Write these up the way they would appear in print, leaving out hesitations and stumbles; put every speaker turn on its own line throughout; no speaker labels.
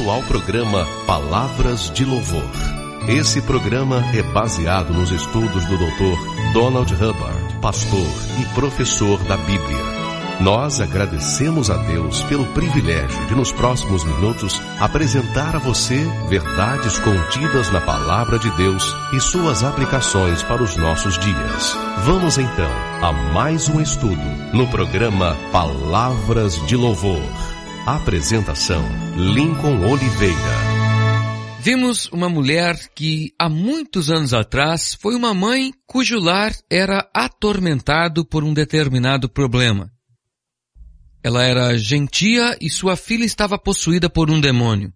bem-vindo ao programa Palavras de Louvor. Esse programa é baseado nos estudos do Dr. Donald Hubbard, pastor e professor da Bíblia. Nós agradecemos a Deus pelo privilégio de, nos próximos minutos, apresentar a você verdades contidas na Palavra de Deus e suas aplicações para os nossos dias. Vamos então a mais um estudo no programa Palavras de Louvor. Apresentação: Lincoln Oliveira.
Vimos uma mulher que, há muitos anos atrás, foi uma mãe cujo lar era atormentado por um determinado problema. Ela era gentia e sua filha estava possuída por um demônio.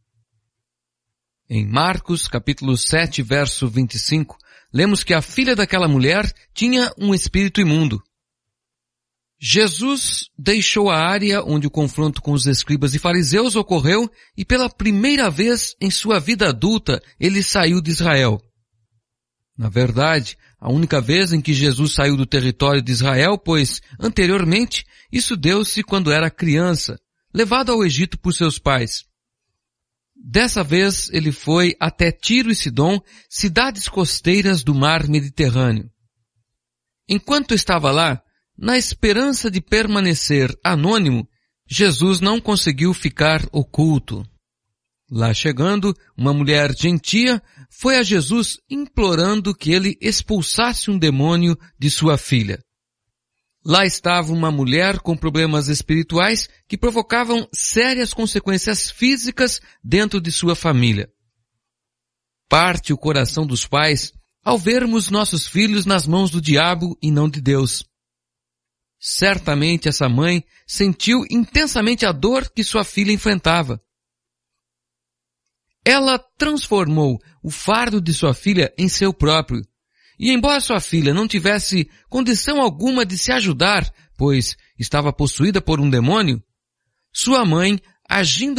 Em Marcos, capítulo 7, verso 25, lemos que a filha daquela mulher tinha um espírito imundo. Jesus deixou a área onde o confronto com os escribas e fariseus ocorreu e pela primeira vez em sua vida adulta ele saiu de Israel. Na verdade, a única vez em que Jesus saiu do território de Israel, pois, anteriormente, isso deu-se quando era criança, levado ao Egito por seus pais. Dessa vez ele foi até Tiro e Sidom, cidades costeiras do mar Mediterrâneo. Enquanto estava lá, na esperança de permanecer anônimo, Jesus não conseguiu ficar oculto. Lá chegando, uma mulher gentia foi a Jesus implorando que ele expulsasse um demônio de sua filha. Lá estava uma mulher com problemas espirituais que provocavam sérias consequências físicas dentro de sua família. Parte o coração dos pais ao vermos nossos filhos nas mãos do diabo e não de Deus. Certamente essa mãe sentiu intensamente a dor que sua filha enfrentava. Ela transformou o fardo de sua filha em seu próprio. E embora sua filha não tivesse condição alguma de se ajudar, pois estava possuída por um demônio, sua mãe, agindo